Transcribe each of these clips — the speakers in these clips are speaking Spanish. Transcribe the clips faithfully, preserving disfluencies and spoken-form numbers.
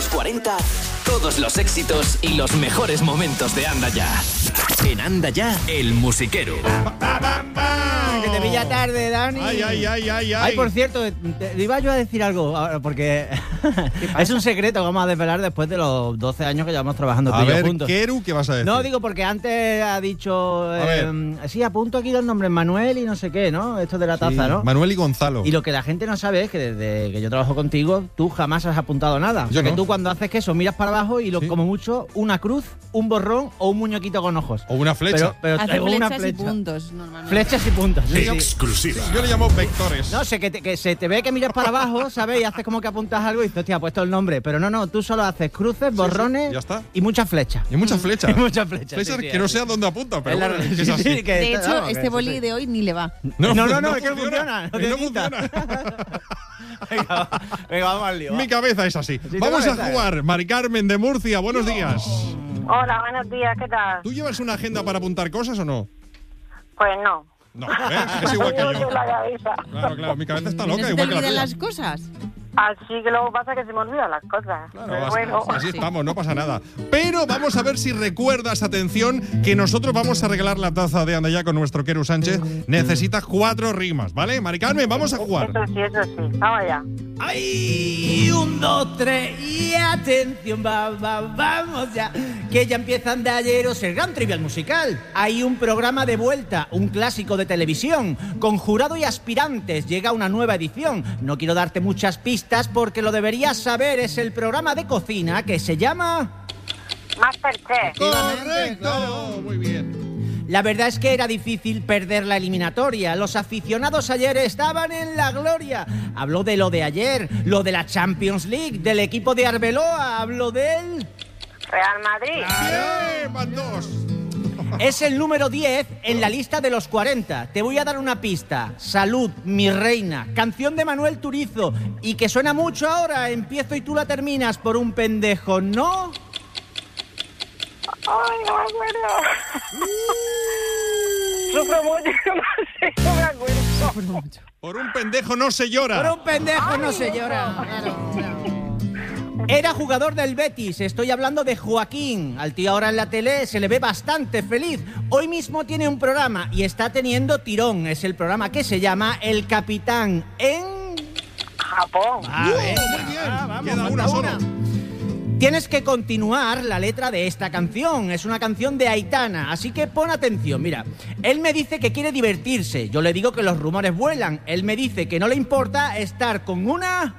los cuarenta, todos los éxitos y los mejores momentos de Anda Ya. En Anda Ya, el musiquero. Que te pilla tarde, Dani. Ay, ay, ay, ay, ay. Ay, por cierto, te, te iba yo a decir algo, ahora, porque es un secreto que vamos a desvelar después de los doce años que llevamos trabajando A tú y yo ver, juntos. Keru, ¿qué vas a decir? No, digo porque antes ha dicho... Eh, sí, apunto aquí los nombres, Manuel y no sé qué, ¿no? Esto de la taza, Sí, ¿no? Manuel y Gonzalo. Y lo que la gente no sabe es que desde que yo trabajo contigo, tú jamás has apuntado nada. Yo o sea, que no. tú cuando haces que eso, miras para abajo y lo, Sí. como mucho, una cruz, un borrón o un muñequito con ojos. O una flecha. Pero, pero Hace traigo una flechas flecha. y puntos, normalmente. Flechas y puntos. Sí, sí. Exclusiva. Yo le llamo vectores. No sé, que, te- que se te ve que miras para abajo, ¿sabes? Y haces como que apuntas algo y dices, hostia, ha puesto el nombre. Pero no, no, tú solo haces cruces, borrones ya está. y muchas flechas. Y muchas flechas. Y muchas flechas. Flechas sí, sí, que no así. sé a dónde apunta, pero Es la- bueno, es que es sí, así. sí, que- De hecho, vamos, que este eso boli sí. de hoy ni le va. No, no, no, es que no funciona, no que no tiene tinta. funciona. Venga, va, venga, vamos al lío. Mi va. cabeza es así. Sí, Vamos tu a cabeza, jugar. Mari Carmen de Murcia, buenos días. Hola, buenos días, ¿qué tal? ¿Tú llevas una agenda para apuntar cosas o no? Pues no. No, ¿ves? Es igual que Tengo yo. en la cabeza. Claro, claro, mi cabeza está ¿Y no loca, se te igual que la olvidan tuya. las cosas? Así que luego pasa que se me olvidan las cosas. Claro, Pero así, bueno. así estamos, no pasa nada. Pero vamos a ver si recuerdas, atención, que nosotros vamos a regalar la taza de Anda Ya con nuestro Keru Sánchez. Necesitas cuatro rimas, ¿vale? Mari Carmen, vamos a jugar. Eso sí, eso sí. Vamos allá. ¡Ay! Un, dos, tres y atención, va, va, vamos ya. Que ya empiezan de ayeros el gran trivial musical. Hay un programa de vuelta, un clásico de televisión. Con jurado y aspirantes llega una nueva edición. No quiero darte muchas pistas porque lo deberías saber. Es el programa de cocina que se llama... Masterchef. Correcto, muy bien. La verdad es que era difícil perder la eliminatoria. Los aficionados ayer estaban en la gloria. Habló de lo de ayer, lo de la Champions League, del equipo de Arbeloa, habló del... Real Madrid. Bien, van dos. Es el número diez en la lista de los cuarenta. Te voy a dar una pista. Salud, mi reina. Canción de Manuel Turizo. Y que suena mucho ahora. Empiezo y tú la terminas por un pendejo, ¿no? Ay, no me acuerdo. Sufro mucho, no sé, no me acuerdo. Por un pendejo no se llora. Por un pendejo no se llora. Claro, claro. Era jugador del Betis, estoy hablando de Joaquín. Al tío ahora en la tele se le ve bastante feliz. Hoy mismo tiene un programa y está teniendo tirón. Es el programa que se llama El Capitán en... Japón. Ah, Uh, venga, muy bien. ah, vamos, Queda falta una sola. Tienes que continuar la letra de esta canción. Es una canción de Aitana, así que pon atención. Mira, él me dice que quiere divertirse. Yo le digo que los rumores vuelan. Él me dice que no le importa estar con una...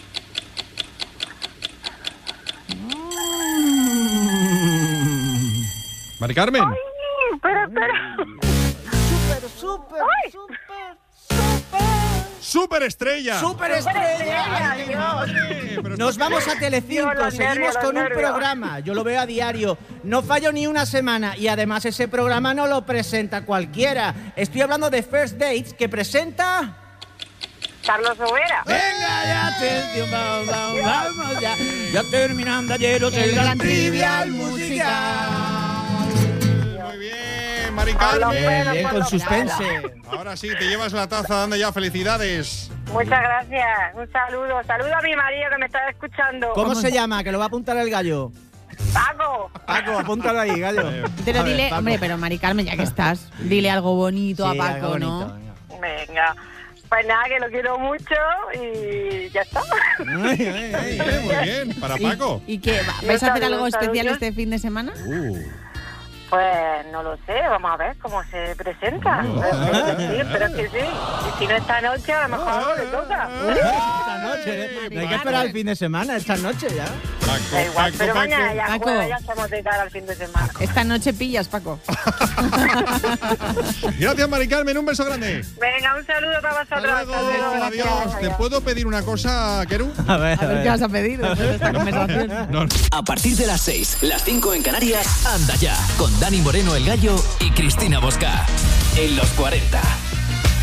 Mari Carmen. Ay, espera, espera. Súper, súper, Ay. súper, súper... Superestrella. ¡Superestrella! Ay, Dios. Pero Nos está- vamos a Telecinco, Dios, los seguimos nervios, los con un nervios. programa. Yo lo veo a diario. No fallo ni una semana y además ese programa no lo presenta cualquiera. Estoy hablando de First Dates que presenta... Carlos Sobera. Venga ya, atención, vamos, vamos, vamos ya. Ya terminando ayer el gran trivial musical. Muy bien, Mari Hola, Carmen. Bueno, Bien, por con lo suspense. Ahora sí, te llevas la taza, Anda Ya, felicidades. Muchas gracias. Un saludo. Saludo a mi marido que me está escuchando. ¿Cómo se llama? Que lo va a apuntar el gallo. Paco. Paco, apúntalo ahí, gallo. Pero A ver, dile, Paco. hombre, pero Mari Carmen, ya que estás, dile algo bonito Sí, a algo Paco, bonito, ¿no? venga. Venga. Pues nada, que lo quiero mucho y ya está. Ay, ay, ay. Muy bien, muy bien. Para ¿Y- Paco. ¿Y qué? va- Y ¿Vais a un hacer saludo, algo un saludo. especial este fin de semana? Uh. Pues no lo sé, vamos a ver cómo se presenta. Espero que sí, espero que sí. Y si no esta noche, a lo mejor le toca. Esta noche, ¿eh? No hay que esperar el fin de semana, esta noche ya. Paco, Da igual, Paco, pero Paco. mañana ya, Paco. juega, ya estamos de cara al fin de semana. Esta noche pillas, Paco. Gracias, Mari Carmen. Un beso grande. Venga, un saludo para Hasta vosotros. luego. Hasta luego, Adiós. gracias. ¿Te puedo pedir una cosa, Keru? A ver, A ver qué vas a pedir después de esta conversación. No, no. A partir de las seis, las cinco en Canarias, Anda Ya, con Dani Moreno el Gallo y Cristina Bosca. En los cuarenta.